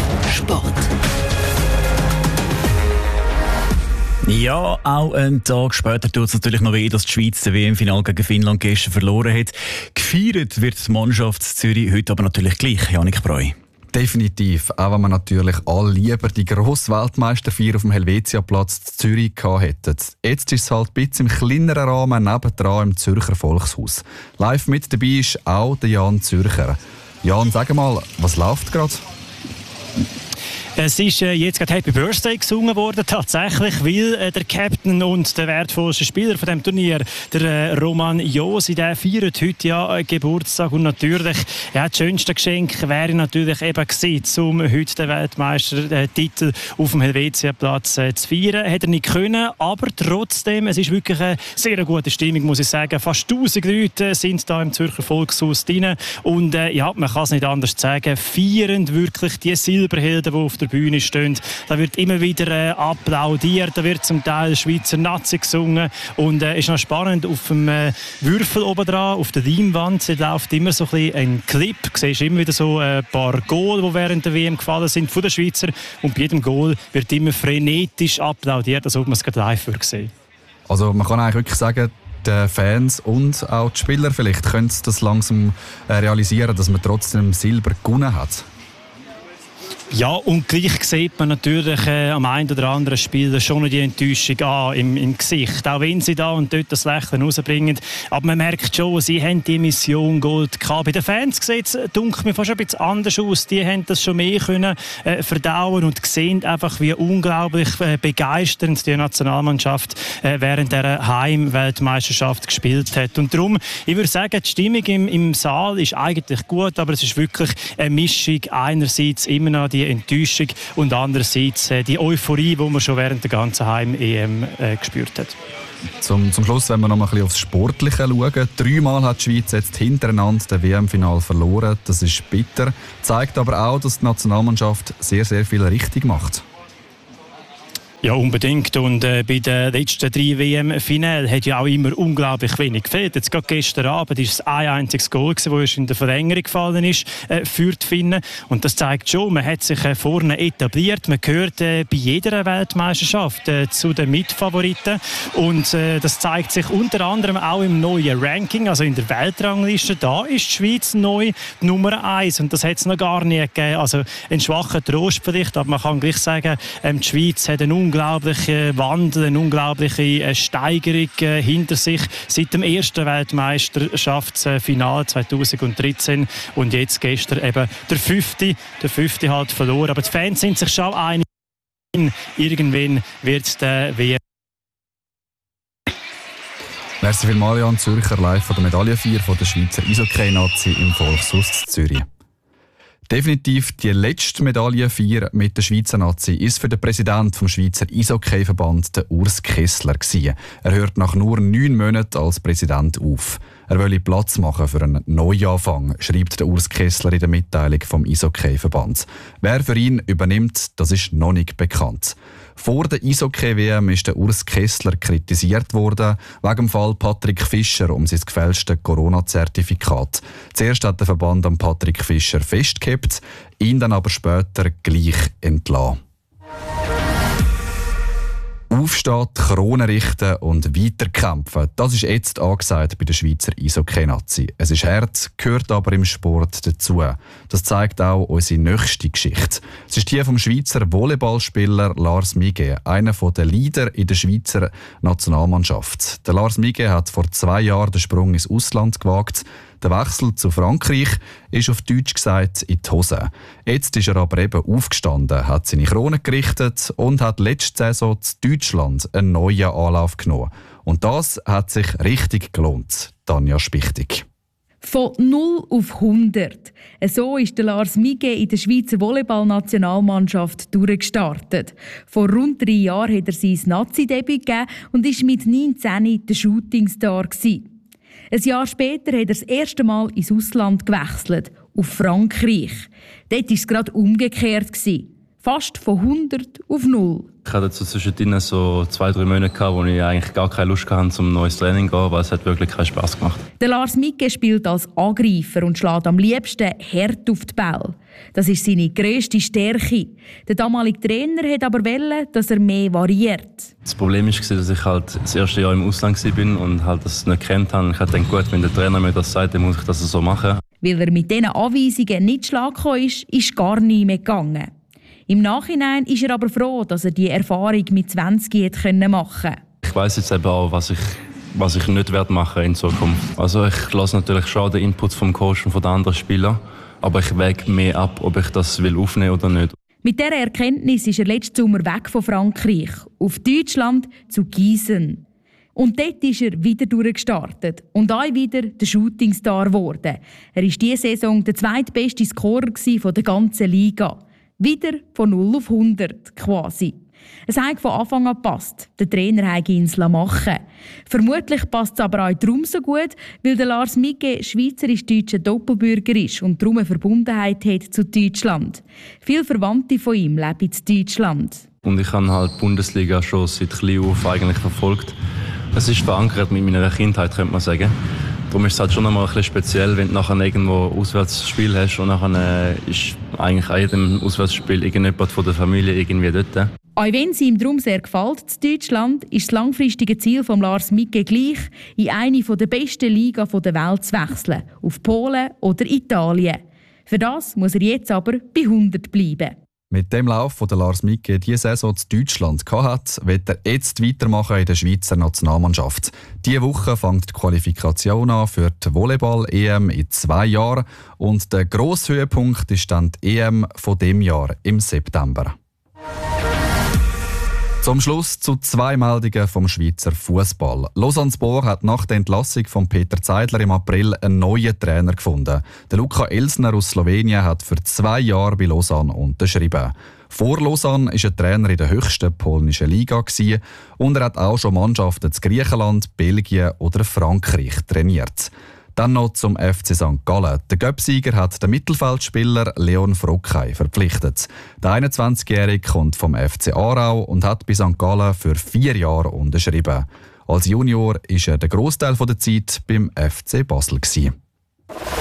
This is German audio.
Sport. Ja, auch einen Tag später tut es natürlich noch weh, dass die Schweiz das WM-Final gegen Finnland gestern verloren hat. Gefeiert wird die Mannschaft Zürich heute aber natürlich gleich, Janik Breu. Definitiv, auch wenn wir natürlich alle lieber die grosse Weltmeisterfeier auf dem Helvetiaplatz in Zürich gehabt hätten. Jetzt ist es halt ein bisschen im kleineren Rahmen nebendran im Zürcher Volkshaus. Live mit dabei ist auch der Jan Zürcher. Jan, sag mal, was läuft gerade? Es ist jetzt gerade Happy Birthday gesungen worden, tatsächlich, weil der Captain und der wertvollste Spieler von dem Turnier, der Roman Josi, der feiert heute ja Geburtstag und natürlich, ja, das schönste Geschenk wäre natürlich eben gewesen, um heute den Weltmeistertitel auf dem Helvetiaplatz zu feiern. Hätte er nicht können, aber trotzdem, es ist wirklich eine sehr gute Stimmung, muss ich sagen. Fast 1000 Leute sind da im Zürcher Volkshaus drin und ja, man kann es nicht anders sagen, feierend wirklich die Silberhelden, die auf der Bühne stehen. Da wird immer wieder applaudiert, da wird zum Teil Schweizer Nazi gesungen und ist noch spannend, auf dem Würfel oben dran, auf der Leinwand, da läuft immer so ein bisschen ein Clip, du siehst immer wieder so ein paar Goal, die während der WM gefallen sind von den Schweizer und bei jedem Goal wird immer frenetisch applaudiert, als ob man es gerade live sehen. Also man kann eigentlich wirklich sagen, die Fans und auch die Spieler vielleicht können das langsam realisieren, dass man trotzdem Silber gewonnen hat. Ja, und gleich sieht man natürlich am einen oder anderen Spieler schon die Enttäuschung an im Gesicht. Auch wenn sie da und dort das Lächeln rausbringen. Aber man merkt schon, sie haben die Mission Gold gehabt. Bei den Fans sieht es, dunkelt mir fast ein bisschen anders aus. Die haben das schon mehr können verdauen und sehen einfach, wie unglaublich begeisternd die Nationalmannschaft während der Heimweltmeisterschaft gespielt hat. Und darum, ich würde sagen, die Stimmung im Saal ist eigentlich gut, aber es ist wirklich eine Mischung. Einerseits immer noch die Enttäuschung und andererseits die Euphorie, die man schon während der ganzen Heim-EM gespürt hat. Zum Schluss, wenn wir noch mal ein bisschen aufs Sportliche schauen. 3-mal hat die Schweiz jetzt hintereinander das WM-Final verloren. Das ist bitter. Zeigt aber auch, dass die Nationalmannschaft sehr, sehr viel richtig macht. Ja, unbedingt. Und bei den letzten 3 WM-Finalen hat ja auch immer unglaublich wenig gefehlt. Jetzt gerade gestern Abend ist es ein einziges Goal gewesen, das in der Verlängerung gefallen ist für die Finnen. Und das zeigt schon, man hat sich vorne etabliert. Man gehört bei jeder Weltmeisterschaft zu den Mitfavoriten. Und das zeigt sich unter anderem auch im neuen Ranking, also in der Weltrangliste. Da ist die Schweiz neu Nummer 1. Und das hat es noch gar nie gegeben. Also ein schwacher Trost vielleicht, aber man kann gleich sagen, die Schweiz hat einen unglaublichen Wandel, eine unglaubliche Steigerung hinter sich seit dem ersten Weltmeisterschaftsfinale 2013 und jetzt gestern eben der fünfte halt verloren. Aber die Fans sind sich schon einig, irgendwann wird der WM. Merci vielmals, Jan Zürcher, live von der Medaillenfeier von der Schweizer Eishockey-Nazi im Volkshaus Zürich. Definitiv die letzte Medaillenfeier mit der Schweizer Nazi ist für den Präsidenten vom Schweizer Eishockey-Verband, der Urs Kessler, gewesen. Er hört nach nur 9 Monaten als Präsident auf. Er wolle Platz machen für einen Neuanfang, schreibt der Urs Kessler in der Mitteilung vom Eishockey-Verband. Wer für ihn übernimmt, das ist noch nicht bekannt. Vor der Eishockey-WM ist der Urs Kessler kritisiert worden, wegen dem Fall Patrick Fischer um sein gefälschte Corona-Zertifikat. Zuerst hat der Verband an Patrick Fischer festgehalten, ihn dann aber später gleich entlassen. Aufstehen, Krone richten und weiterkämpfen. Das ist jetzt angesagt bei der Schweizer Eishockey-Nazi. Es ist hart, gehört aber im Sport dazu. Das zeigt auch unsere nächste Geschichte. Es ist die vom Schweizer Volleyballspieler Lars Mige, einer der Leader in der Schweizer Nationalmannschaft. Der Lars Mige hat vor 2 Jahren den Sprung ins Ausland gewagt. Der Wechsel zu Frankreich ist auf Deutsch gesagt in die Hose. Jetzt ist er aber eben aufgestanden, hat seine Krone gerichtet und hat letzte Saison zu Deutschland einen neuen Anlauf genommen. Und das hat sich richtig gelohnt. Tanja Spichtig. Von 0 auf 100. So ist der Lars Mige in der Schweizer Volleyball-Nationalmannschaft durchgestartet. Vor rund 3 Jahren hat er sein Nazi-Debüt gegeben und war mit 19 der Shootingstar. Ein Jahr später hat er das erste Mal ins Ausland gewechselt, auf Frankreich. Dort war es gerade umgekehrt. Fast von 100 auf 0. Ich hatte zwischendrin so 2-3 Monate, wo ich eigentlich gar keine Lust hatte, zum neues Training zu gehen, weil es hat wirklich keinen Spass gemacht. Der Lars Migge spielt als Angreifer und schlägt am liebsten hart auf die Bälle. Das ist seine grösste Stärke. Der damalige Trainer hat aber wollen, dass er mehr variiert. Das Problem war, dass ich halt das erste Jahr im Ausland war und halt das nicht gekannt habe. Ich dachte, gut, wenn der Trainer mir das sagt, dann muss ich das so machen. Weil er mit diesen Anweisungen nicht schlaggekommen ist gar nichts mehr gegangen. Im Nachhinein ist er aber froh, dass er die Erfahrung mit 20 machen konnte. Ich weiss jetzt eben auch, was ich nicht machen in Zukunft. Also ich lasse natürlich schon den Input vom Coach und von den anderen Spielern, aber ich wäge mehr ab, ob ich das aufnehmen will oder nicht. Mit dieser Erkenntnis ist er letzten Sommer weg von Frankreich, auf Deutschland zu Gießen. Und dort ist er wieder durchgestartet und auch wieder der Shootingstar geworden. Er war diese Saison der zweitbeste Scorer der ganzen Liga. Wieder von 0 auf 100 quasi. Es hat von Anfang an gepasst. Der Trainer hat ihn machen. Vermutlich passt es aber auch darum so gut, weil der Lars Migge schweizerisch-deutscher Doppelbürger ist und darum eine Verbundenheit hat zu Deutschland. Viele Verwandte von ihm leben in Deutschland. Und ich habe halt die Bundesliga schon seit klein auf eigentlich verfolgt. Es ist verankert mit meiner Kindheit, könnte man sagen. Darum ist es halt schon einmal ein bisschen speziell, wenn du nachher irgendwo ein Auswärtsspiel hast und nachher ist eigentlich an jedem Auswärtsspiel irgendjemand von der Familie irgendwie dort. Auch wenn es ihm darum sehr gefällt, in Deutschland, ist das langfristige Ziel von Lars Migge gleich, in eine der besten Ligen der Welt zu wechseln, auf Polen oder Italien. Für das muss er jetzt aber bei 100 bleiben. Mit dem Lauf, den Lars Migge diese Saison in Deutschland hatte, wird er jetzt weitermachen in der Schweizer Nationalmannschaft. Diese Woche fängt die Qualifikation an für die Volleyball-EM in 2 Jahren und der grosse Höhepunkt ist dann die EM von diesem Jahr im September. Zum Schluss zu 2 Meldungen vom Schweizer Fußball. Lausanne Sport hat nach der Entlassung von Peter Zeidler im April einen neuen Trainer gefunden. Der Luka Elsner aus Slowenien hat für 2 Jahre bei Lausanne unterschrieben. Vor Lausanne war er Trainer in der höchsten polnischen Liga und er hat auch schon Mannschaften in Griechenland, Belgien oder Frankreich trainiert. Dann noch zum FC St. Gallen. Der Göpsieger hat den Mittelfeldspieler Leon Frockay verpflichtet. Der 21-Jährige kommt vom FC Aarau und hat bei St. Gallen für 4 Jahre unterschrieben. Als Junior war er den Grossteil der Zeit beim FC Basel.